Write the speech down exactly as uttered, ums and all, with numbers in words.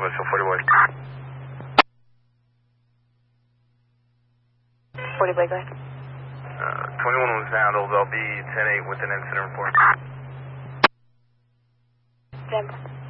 Whistle forty Blake. forty Blake, go ahead. Uh, twenty-one was handled. I'll be ten eight with an incident report. Stand by.